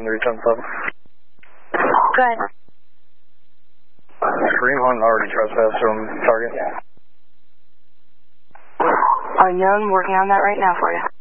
7377. Go ahead. Kareem Hunt already trespassed from target. I'm working on that right now for you.